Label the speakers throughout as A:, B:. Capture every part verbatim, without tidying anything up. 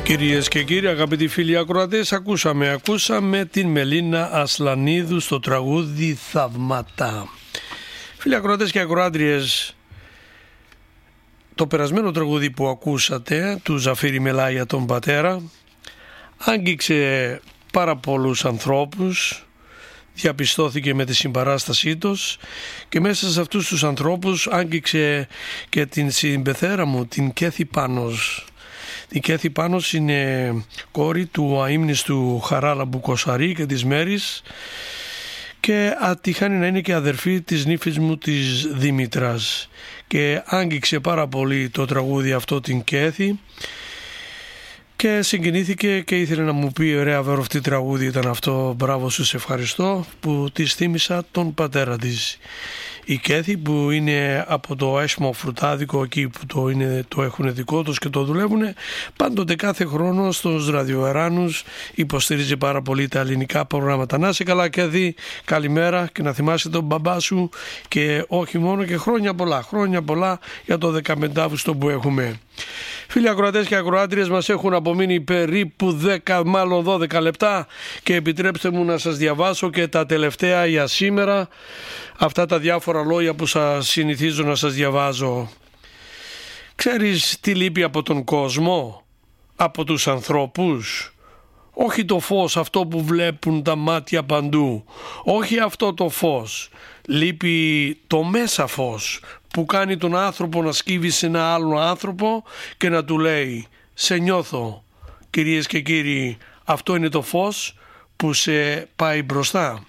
A: Κυρίες και κύριοι, αγαπητοί φίλοι ακροατές, ακούσαμε, ακούσαμε την Μελίνα Ασλανίδου στο τραγούδι «Θαύματα». Φίλοι ακροατές και ακροάτριες, το περασμένο τραγούδι που ακούσατε, του Ζαφύρη Μελάγια τον πατέρα, άγγιξε πάρα πολλούς ανθρώπους, διαπιστώθηκε με τη συμπαράστασή τους και μέσα σε αυτούς τους ανθρώπους άγγιξε και την συμπεθέρα μου, την Κέθη Πάνος. Η Κέθη Πάνος είναι κόρη του αείμνηστου Χαράλαμπου Κοσαρή και της Μέρης και ατυχάνει να είναι και αδερφή της νύφης μου της Δήμητρας, και άγγιξε πάρα πολύ το τραγούδι αυτό την Κέθη και συγκινήθηκε και ήθελε να μου πει «Ωραία βέρο, αυτή τραγούδι ήταν αυτό, μπράβο σου, σε ευχαριστώ που της θύμισα τον πατέρα της». Η Κέθη, που είναι από το έσμο Φρουτάδικο, εκεί που το, είναι, το έχουν δικό τους και το δουλεύουν, πάντοτε κάθε χρόνο στους ραδιοεράνους υποστηρίζει πάρα πολύ τα ελληνικά προγράμματα. Να είσαι καλά Κέθη, καλημέρα και να θυμάσαι τον μπαμπά σου και όχι μόνο, και χρόνια πολλά, χρόνια πολλά για το δεκαπέντε Αυγούστου που έχουμε. Φίλοι ακροατές και ακροάτριες, μας έχουν απομείνει περίπου δέκα, μάλλον δώδεκα λεπτά και επιτρέψτε μου να σας διαβάσω και τα τελευταία για σήμερα, αυτά τα διάφορα λόγια που σας συνηθίζω να σας διαβάζω. Ξέρεις τι λείπει από τον κόσμο, από τους ανθρώπους? Όχι το φως αυτό που βλέπουν τα μάτια παντού, όχι αυτό το φως. Λείπει το μέσα φως που κάνει τον άνθρωπο να σκύβει σε ένα άλλο άνθρωπο και να του λέει «Σε νιώθω». Κυρίες και κύριοι, αυτό είναι το φως που σε πάει μπροστά.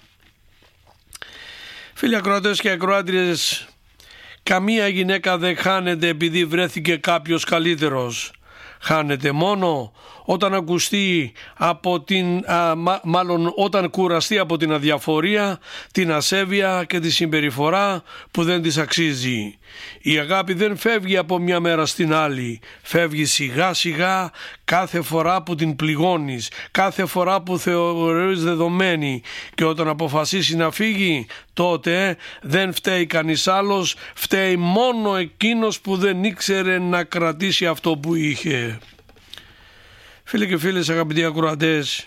A: Φίλοι ακροατές και ακροάτριες, καμία γυναίκα δεν χάνεται επειδή βρέθηκε κάποιος καλύτερος. Χάνεται μόνο όταν ακουστεί από την, α, μα, μάλλον όταν κουραστεί από την αδιαφορία, την ασέβεια και τη συμπεριφορά που δεν της αξίζει. Η αγάπη δεν φεύγει από μια μέρα στην άλλη, φεύγει σιγά σιγά κάθε φορά που την πληγώνεις, κάθε φορά που θεωρείς δεδομένη, και όταν αποφασίσει να φύγει, τότε δεν φταίει κανείς άλλος, φταίει μόνο εκείνος που δεν ήξερε να κρατήσει αυτό που είχε. Φίλοι και φίλες, αγαπητοί ακροατές,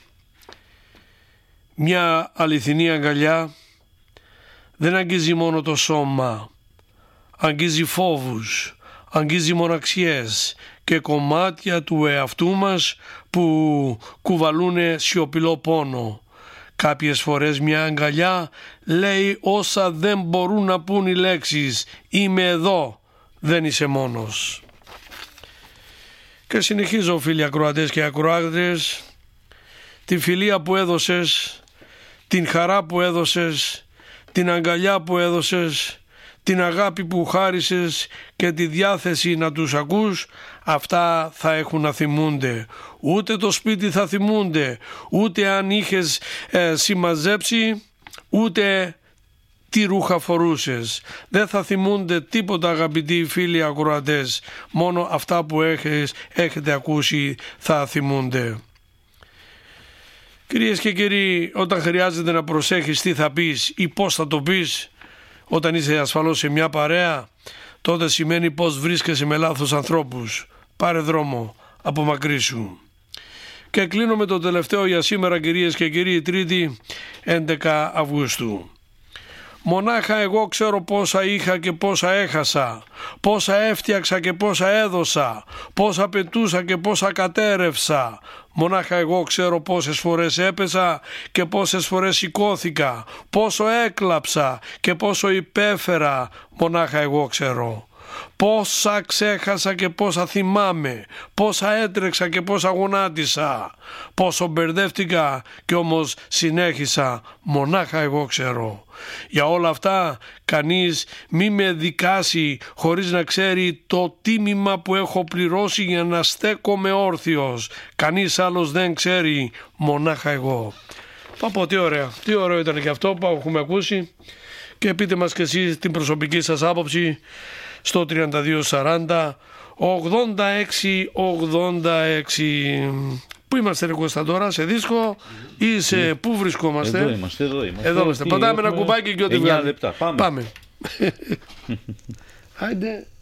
A: μια αληθινή αγκαλιά δεν αγγίζει μόνο το σώμα, αγγίζει φόβους, αγγίζει μοναξιές και κομμάτια του εαυτού μας που κουβαλούνε σιωπηλό πόνο. Κάποιες φορές μια αγκαλιά λέει όσα δεν μπορούν να πούν οι λέξεις. Είμαι εδώ, δεν είσαι μόνος. Και συνεχίζω, φίλοι ακροατές και ακροάτριες, την φιλία που έδωσες, την χαρά που έδωσες, την αγκαλιά που έδωσες, την αγάπη που χάρισες και τη διάθεση να τους ακούς, αυτά θα έχουν να θυμούνται. Ούτε το σπίτι θα θυμούνται, ούτε αν είχες ε, συμμαζέψει, ούτε τι ρούχα φορούσες. Δεν θα θυμούνται τίποτα, αγαπητοί φίλοι ακροατές. Μόνο αυτά που έχεις, έχετε ακούσει θα θυμούνται. Κυρίες και κύριοι, όταν χρειάζεται να προσέχεις τι θα πεις ή πώς θα το πεις, όταν είσαι ασφαλώς σε μια παρέα, τότε σημαίνει πως βρίσκεσαι με λάθος ανθρώπους. Πάρε δρόμο, απομακρύσου. Και κλείνω με το τελευταίο για σήμερα, κυρίες και κύριοι, Τρίτη έντεκα Αυγούστου. Μονάχα εγώ ξέρω πόσα είχα και πόσα έχασα, πόσα έφτιαξα και πόσα έδωσα, πόσα πετούσα και πόσα κατέρευσα. Μονάχα εγώ ξέρω πόσες φορές έπεσα και πόσες φορές σηκώθηκα, πόσο έκλαψα και πόσο υπέφερα. Μονάχα εγώ ξέρω. Πόσα ξέχασα και πόσα θυμάμαι, πόσα έτρεξα και πόσα γονάτισα, πόσο μπερδεύτηκα και όμως συνέχισα. Μονάχα εγώ ξέρω. Για όλα αυτά κανείς μη με δικάσει χωρίς να ξέρει το τίμημα που έχω πληρώσει για να στέκομαι όρθιος. Κανείς άλλος δεν ξέρει, μονάχα εγώ. Παπώ, τι ωραία, τι ωραίο ήταν και αυτό που έχουμε ακούσει. Και πείτε μας και εσείς την προσωπική σας άποψη στο τριάντα δύο σαράντα ογδόντα έξι ογδόντα έξι. Πού είμαστε, ρε Κώστα, τώρα, σε δίσκο ή σε ναι. Πού βρισκόμαστε?
B: Εδώ είμαστε, εδώ είμαστε.
A: Εδώ είμαστε. Πατάμε ένα κουμπάκι και ό,τι βγάλει.
B: Πάμε.
A: Πάμε. Άιντε.